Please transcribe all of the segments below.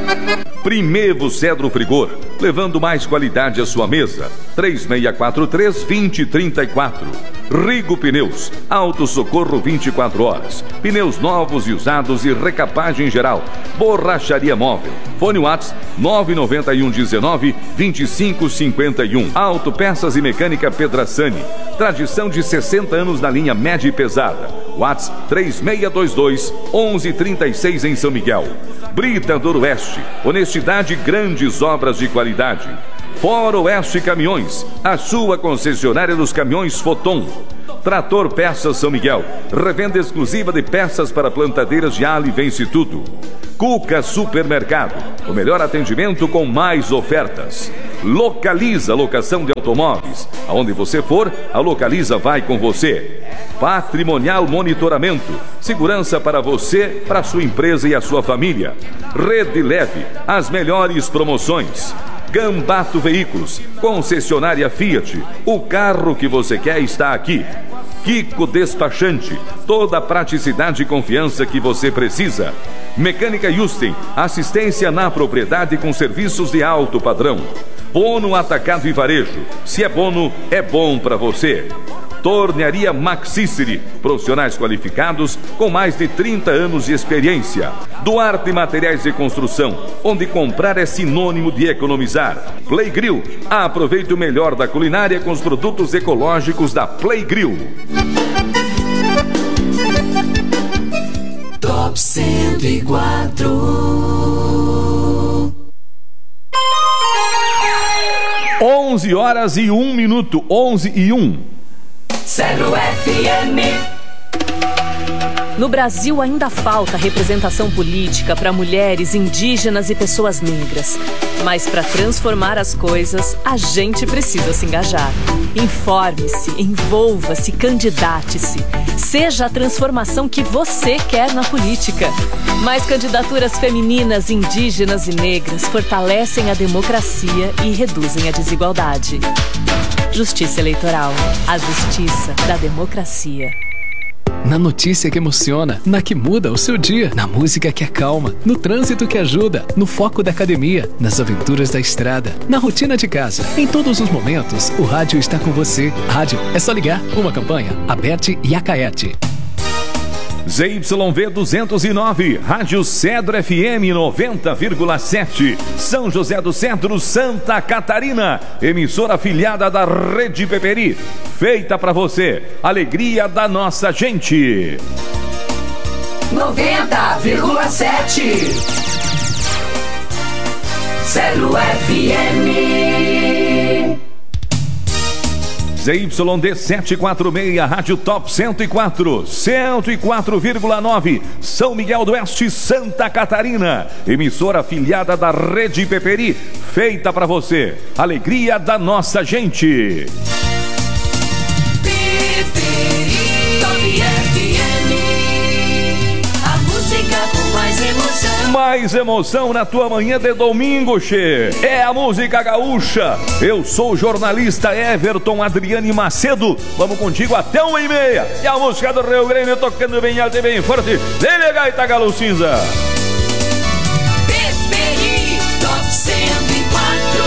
Primevo Cedro Frigor, levando mais qualidade à sua mesa. 3643-2034. Rigo Pneus, Auto Socorro 24 horas. Pneus novos e usados e recapagem geral. Borracharia Móvel. Fone WhatsApp 99119-2551. Autopeças e Mecânica Pedrassani. Tradição de 60 anos na linha média e pesada. WhatsApp 3622-1136 em São Miguel. Britador Oeste, honestidade e grandes obras de qualidade. Fora Oeste Caminhões, a sua concessionária dos caminhões Foton. Trator Peças São Miguel, revenda exclusiva de peças para plantadeiras de alho e vence tudo. Cuca Supermercado, o melhor atendimento com mais ofertas. Localiza locação de automóveis. Aonde você for, a Localiza vai com você. Patrimonial Monitoramento, segurança para você, para sua empresa e a sua família. Rede Leve, as melhores promoções. Gambato Veículos, concessionária Fiat, o carro que você quer está aqui. Kiko Despachante, toda a praticidade e confiança que você precisa. Mecânica Yusten, assistência na propriedade com serviços de alto padrão. Bono Atacado e Varejo, se é bono, é bom para você. Tornearia Maxiceri, profissionais qualificados com mais de 30 anos de experiência. Duarte Materiais de Construção, onde comprar é sinônimo de economizar. Play Grill, aproveite o melhor da culinária com os produtos ecológicos da Play Grill. Top 104. 11 horas e 1 minuto, 11 e 1. Cedro FM. No Brasil ainda falta representação política para mulheres, indígenas e pessoas negras. Mas para transformar as coisas, a gente precisa se engajar. Informe-se, envolva-se, candidate-se. Seja a transformação que você quer na política. Mais candidaturas femininas, indígenas e negras fortalecem a democracia e reduzem a desigualdade. Justiça Eleitoral, a justiça da democracia. Na notícia que emociona, na que muda o seu dia, na música que acalma, no trânsito que ajuda, no foco da academia, nas aventuras da estrada, na rotina de casa. Em todos os momentos, o rádio está com você. Rádio, é só ligar. Uma campanha, Aberte e Acaete. ZYV 209, Rádio Cedro FM 90,7, São José do Cedro, Santa Catarina, emissora afiliada da Rede Peperi, feita para você, alegria da nossa gente. 90,7 Cedro FM. ZYD 746, Rádio Top 104, 104,9, São Miguel do Oeste, Santa Catarina, emissora afiliada da Rede Peperi, feita para você, alegria da nossa gente. Peperi Top FM, a música com mais emoção. Mais emoção na tua manhã de domingo, che. É a música gaúcha. Eu sou o jornalista Everton Adriane Macedo. Vamos contigo até 1h30. E a música do Rio Grande tocando bem alto e bem forte. Lele Gaita Galo Cinza. Peperi Top 104.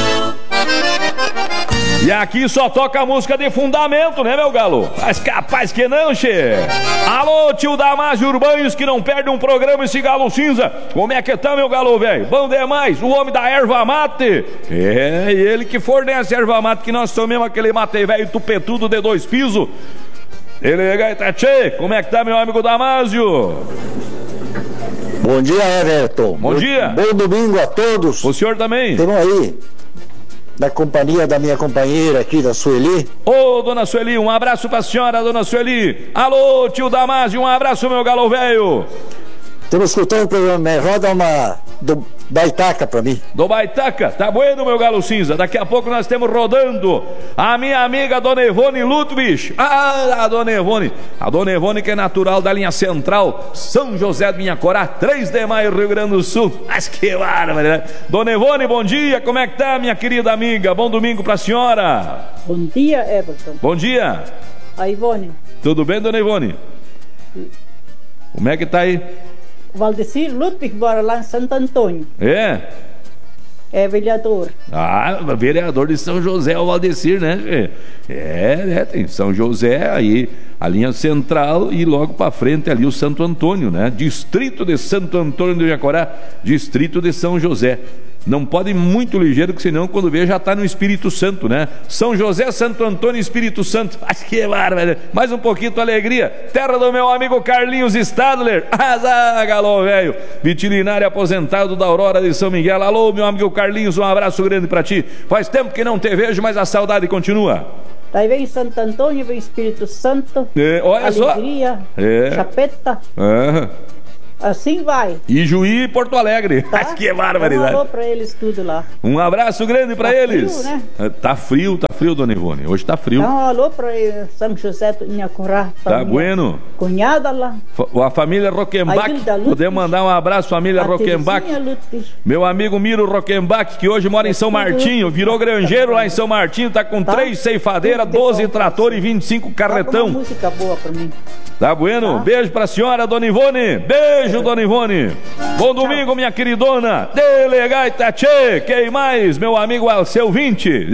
E aqui só toca a música de fundamento, né, meu galo? Mas capaz que não, che. Alô, tio Damásio Urbanos, que não perde um programa esse Galo Cinza. Como é que tá, meu galo, velho? Bom demais, o homem da erva mate. É, ele que fornece a erva mate, que nós tomamos aquele mate velho tupetudo de 2 pisos. Ele gaita, che. Como é que tá, meu amigo Damásio? Bom dia, Everton. Bom dia. Bom domingo a todos. O senhor também. Estamos aí, da companhia da minha companheira aqui, da Sueli. Ô, dona Sueli, um abraço pra senhora, dona Sueli. Alô, tio Damásio, um abraço, meu galo velho. Estamos escutando o programa, roda uma do Baitaca pra mim. Do Baitaca, tá bueno, meu galo cinza. Daqui a pouco nós estamos rodando a minha amiga Dona Ivone Ludwig. A Dona Ivone que é natural da linha central, São José do Minhacorá, 3 de maio, Rio Grande do Sul. Mas que bárbaro, né? Dona Ivone, bom dia, como é que tá, minha querida amiga? Bom domingo pra senhora. Bom dia, Everton. Bom dia. A Ivone. Tudo bem, Dona Ivone? Como é que tá aí? Valdecir Ludwig mora lá em Santo Antônio. É vereador. Vereador de São José, o Valdecir, né? Tem São José, aí a linha central e logo para frente ali o Santo Antônio, né? Distrito de Santo Antônio do Jacorá, distrito de São José. Não pode ir muito ligeiro, que senão quando vê já está no Espírito Santo, né? São José, Santo Antônio e Espírito Santo. Acho que é bárbaro. Mais um pouquinho de alegria. Terra do meu amigo Carlinhos Stadler. Galô, velho. Veterinário aposentado da Aurora de São Miguel. Alô, meu amigo Carlinhos, um abraço grande pra ti. Faz tempo que não te vejo, mas a saudade continua. Daí vem Santo Antônio, vem Espírito Santo. Olha Alegria, só. Chapeta. Assim vai. E Juí e Porto Alegre. Tá? Acho que é barbaridade. Um alô pra eles tudo lá. Um abraço grande pra eles. Frio, né? Tá frio, dona Ivone. Hoje tá frio. Um alô pra São José do Inhacorá. Tá bueno. Cunhada lá. A família Rockenbach. Podemos mandar um abraço, família Rockenbach. Meu amigo Miro Rockenbach, que hoje mora em São Martinho. Virou granjeiro lá em São Martinho. Tá com 3 ceifadeiras, 12 tratores e 25 carretão. Uma música boa pra mim. Tá bueno? Beijo pra senhora, dona Ivone. Beijo, dona Ivone. Bom domingo, minha queridona. Delegai Tchê. Quem mais? Meu amigo Alceu 20.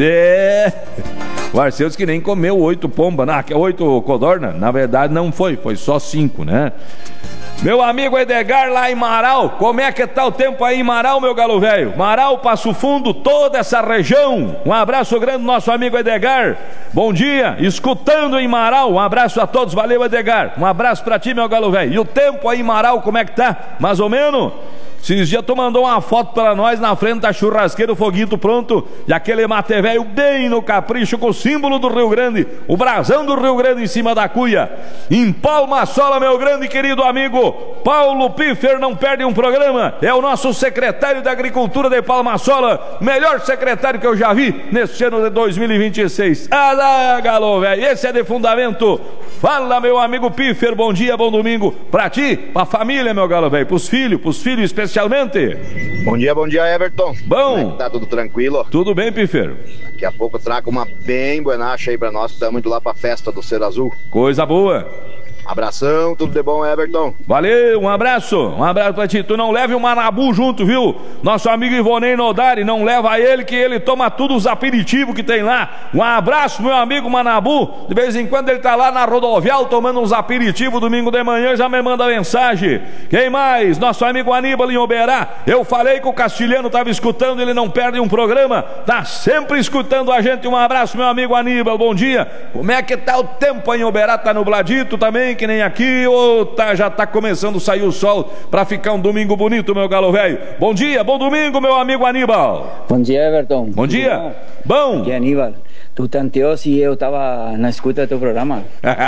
O Arceu disse que nem comeu 8 pomba, que é 8 codorna. Na verdade não foi só 5, né? Meu amigo Edgar lá em Marau, como é que tá o tempo aí em Marau, meu galo velho? Marau, Passo Fundo, toda essa região. Um abraço grande nosso amigo Edgar. Bom dia, escutando em Marau. Um abraço a todos, valeu Edgar. Um abraço pra ti, meu galo velho. E o tempo aí em Marau, como é que tá? Mais ou menos? Esses dias tu mandou uma foto pra nós na frente da churrasqueira, o foguito pronto, e aquele mate velho bem no capricho, com o símbolo do Rio Grande, o brasão do Rio Grande em cima da cuia. Em Palma Sola, meu grande e querido amigo Paulo Piffer, não perde um programa, é o nosso secretário da Agricultura de Palma Sola, melhor secretário que eu já vi neste ano de 2026. Galo, velho, esse é de fundamento. Fala, meu amigo Piffer, bom dia, bom domingo pra ti, pra família, meu galo velho, pros filhos especialmente. Bom dia, Everton. Bom. Como é que tá, tudo tranquilo? Tudo bem, Piffer? Daqui a pouco eu trago uma bem buenacha aí pra nós, estamos indo lá pra festa do Ser Azul. Coisa boa. Abração, tudo de bom, Everton. Valeu, um abraço pra ti. Tu não leve o Manabu junto, viu? Nosso amigo Ivonei Nodari, não leva ele, que ele toma tudo os aperitivos que tem lá. Um abraço, meu amigo Manabu. De vez em quando ele tá lá na rodoviária tomando uns aperitivos, domingo de manhã já me manda mensagem. Quem mais? Nosso amigo Aníbal em Uberá. Eu falei que o castilhano tava escutando, ele não perde um programa, tá sempre escutando a gente. Um abraço, meu amigo Aníbal, bom dia. Como é que tá o tempo em Uberá? Tá nubladito também, que nem aqui, ou já tá começando a sair o sol para ficar um domingo bonito, meu galo velho? Bom dia, bom domingo, meu amigo Aníbal. Bom dia, Everton. Bom dia. Bom. Aqui é Aníbal. Tu tanteou se eu tava na escuta do teu programa.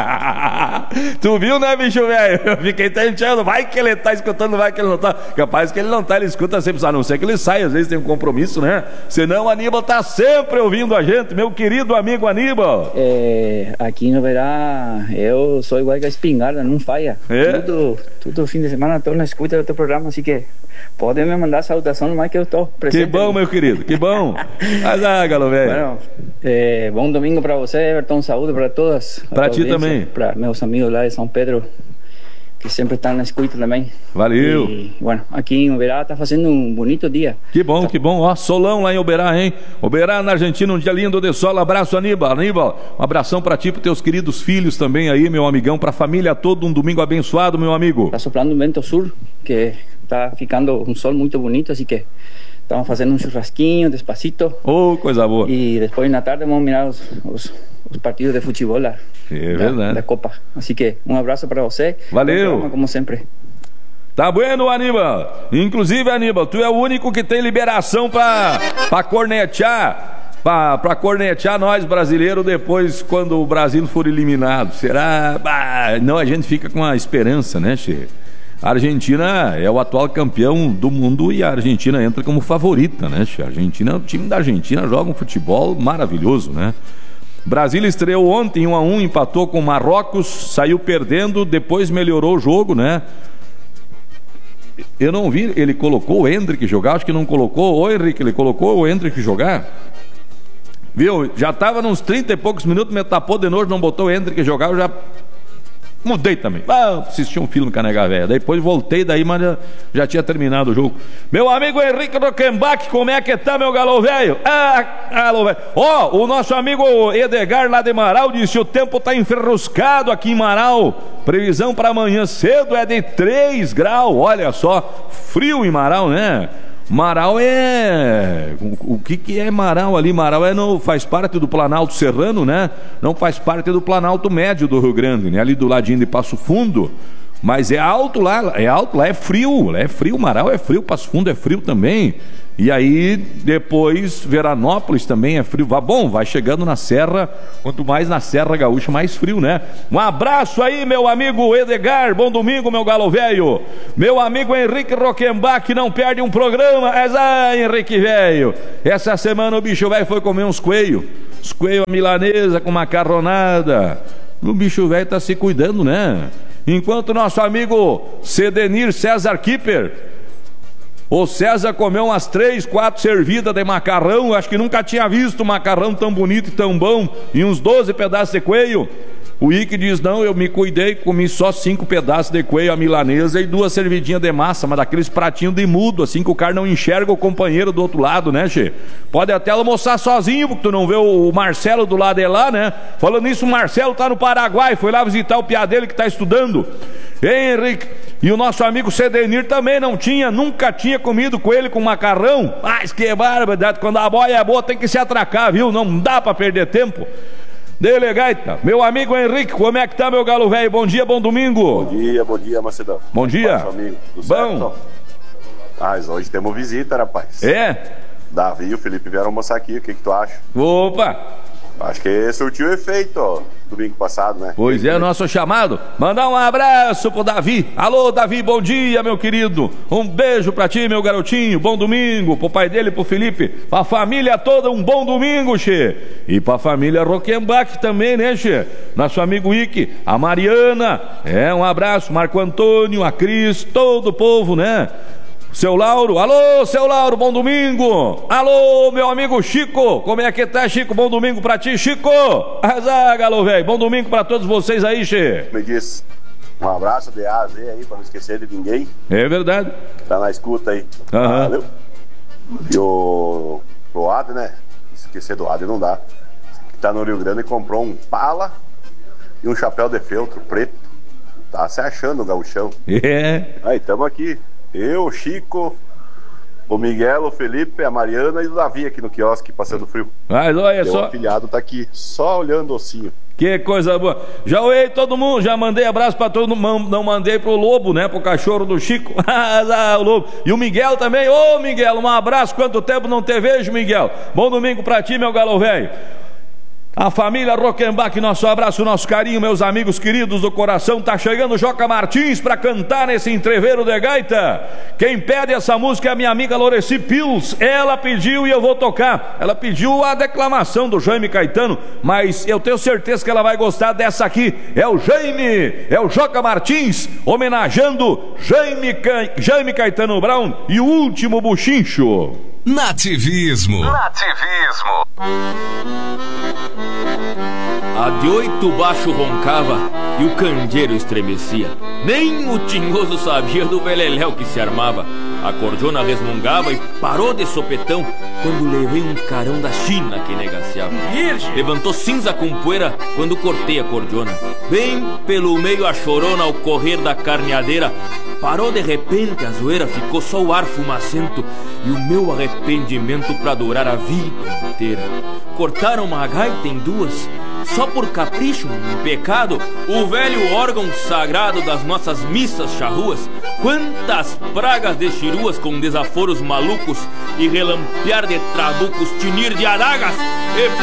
Tu viu, né, bicho velho? Eu fiquei tanteando, vai que ele tá escutando, vai que ele não tá. Capaz que ele não tá, ele escuta sempre, a não ser que ele saia, às vezes tem um compromisso, né? Senão o Aníbal tá sempre ouvindo a gente, meu querido amigo Aníbal. Aqui no verão eu sou igual que a espingarda, não falha. Todo fim de semana tô na escuta do teu programa, assim que pode me mandar saudação, mas que eu tô presente. Que bom, meu querido, que bom. Mas galo velho. Bueno, bom domingo para você, Everton, saúde para todas. Para ti também. Para meus amigos lá de São Pedro, que sempre estão na escuta também. Valeu. E, bueno, aqui em Uberá está fazendo um bonito dia. Que bom, que bom. Ó, solão lá em Uberá, hein? Uberá, na Argentina, um dia lindo de sol. Abraço, Aníbal. Aníbal, um abração para ti, para teus queridos filhos também aí, meu amigão, para a família toda, um domingo abençoado, meu amigo. Está soprando um vento sul, que está ficando um sol muito bonito, assim que estamos fazendo um churrasquinho, despacito. Oh, coisa boa. E depois na tarde vamos mirar os partidos de futebol lá. Verdade. Da Copa. Assim que um abraço para você. Valeu. Programa, como sempre. Tá bueno, Aníbal. Inclusive, Aníbal, tu é o único que tem liberação pra cornetear. Pra cornetear nós brasileiros depois, quando o Brasil for eliminado. Será? Não, a gente fica com a esperança, né, Che? A Argentina é o atual campeão do mundo e a Argentina entra como favorita, né, Che? O time da Argentina joga um futebol maravilhoso, né? Brasil estreou ontem 1-1, empatou com Marrocos, saiu perdendo, depois melhorou o jogo, né? Eu não vi, ele colocou o Hendrick jogar, acho que não colocou. Ô Henrique, ele colocou o Hendrick jogar? Viu? Já tava nos 30 e poucos minutos, me tapou de novo, não botou o Hendrick jogar, eu já Mudei também. Assisti um filme no Canega Velha. Depois voltei daí, mas já tinha terminado o jogo. Meu amigo Henrique Rockenbach, como é que tá, meu galo velho? Galo velho. Ó, o nosso amigo Edgar lá de Marau disse: o tempo tá enferruscado aqui em Marau. Previsão para amanhã cedo é de 3 graus. Olha só, frio em Marau, né? Marau é... O que é Marau ali? Marau faz parte do Planalto Serrano, né? Não faz parte do Planalto Médio do Rio Grande, né? Ali do ladinho de Passo Fundo. Mas é alto lá, é frio. Marau é frio, Passo Fundo é frio também. E aí, depois, Veranópolis também é frio. Vai chegando na Serra, quanto mais na Serra Gaúcha, mais frio, né? Um abraço aí, meu amigo Edgar, bom domingo, meu galo velho. Meu amigo Henrique Rockenbach, não perde um programa. Henrique velho, essa semana o bicho velho foi comer uns coelhos à milanesa com macarronada. O bicho velho tá se cuidando, né? Enquanto nosso amigo Cedenir César Kipper, o César comeu umas 3, 4 servidas de macarrão. Acho que nunca tinha visto macarrão tão bonito e tão bom. E uns 12 pedaços de coelho. O Ike diz: não, eu me cuidei, comi só 5 pedaços de coelho à milanesa e 2 servidinhas de massa, mas daqueles pratinhos de mudo, assim que o cara não enxerga o companheiro do outro lado, né, che? Pode até almoçar sozinho, porque tu não vê o Marcelo do lado de lá, né? Falando nisso, o Marcelo tá no Paraguai, foi lá visitar o piá dele que tá estudando. Hein, Henrique? E o nosso amigo Cedenir também nunca tinha comido coelho com macarrão. Mas que barbaridade, quando a boia é boa tem que se atracar, viu? Não dá pra perder tempo. Delegaita, meu amigo Henrique, como é que tá, meu galo velho? Bom dia, bom domingo. Bom dia, Macedão. Bom dia. Amigo, tudo bom. Certo? Mas hoje temos visita, rapaz. É? Davi e o Felipe vieram almoçar aqui, o que tu acha? Opa! Acho que surtiu efeito, ó, domingo passado, né? Pois é, o nosso chamado. Mandar um abraço pro Davi. Alô, Davi, bom dia, meu querido. Um beijo pra ti, meu garotinho. Bom domingo pro pai dele, pro Felipe. Pra família toda, um bom domingo, che. E pra família Rockenbach também, né, che? Nosso amigo Ike, a Mariana. Um abraço, Marco Antônio, a Cris, todo o povo, né? Seu Lauro, alô, seu Lauro, bom domingo. Alô, meu amigo Chico, como é que tá, Chico? Bom domingo pra ti, Chico. Galo velho, bom domingo pra todos vocês aí, che. Me diz, um abraço de A a Z aí, pra não esquecer de ninguém. É verdade. Tá na escuta aí. Valeu. E o Ade, né? Esquecer do Ade não dá. Que tá no Rio Grande e comprou um pala e um chapéu de feltro preto. Tá se achando o gauchão. Aí, tamo aqui. Eu, o Chico, o Miguel, o Felipe, a Mariana e o Davi aqui no quiosque, passando frio. Mas olha só. O afilhado tá aqui, só olhando o ossinho. Que coisa boa. Já olhei todo mundo, já mandei abraço pra todo mundo. Não mandei pro Lobo, né? Pro cachorro do Chico. O Lobo. E o Miguel também. Ô, Miguel, um abraço. Quanto tempo não te vejo, Miguel. Bom domingo pra ti, meu galo velho. A família Rockenbach, nosso abraço, nosso carinho, meus amigos queridos do coração. Tá chegando o Joca Martins pra cantar nesse entreveiro de gaita. Quem pede essa música é a minha amiga Loreci Pils. Ela pediu e eu vou tocar. Ela pediu a declamação do Jaime Caetano, mas eu tenho certeza que ela vai gostar dessa aqui. É o Joca Martins homenageando Jaime Caetano Brown e o Último Buchincho. Nativismo. A de 8 baixo roncava e o candeeiro estremecia. Nem o tinhoso sabia do beleléu que se armava. A cordiona resmungava e parou de sopetão quando levei um carão da China que negaciava. Levantou cinza com poeira quando cortei a cordiona. Bem pelo meio a chorona ao correr da carneadeira. Parou de repente a zoeira, ficou só o ar fumacento e o meu arrependimento pra durar a vida inteira. Cortaram uma gaita em 2, só por capricho, um pecado, o velho órgão sagrado das nossas missas charruas. Quantas pragas de chiruas com desaforos malucos e relampear de trabucos, tinir de adagas e